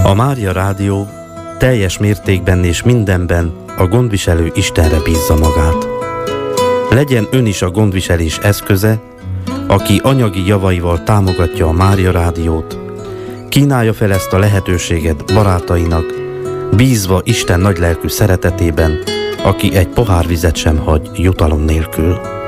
A Mária Rádió teljes mértékben és mindenben a gondviselő Istenre bízza magát. Legyen ön is a gondviselés eszköze, aki anyagi javaival támogatja a Mária Rádiót, kínálja fel ezt a lehetőséget barátainak, bízva Isten nagylelkű szeretetében, aki egy pohár vizet sem hagy jutalom nélkül.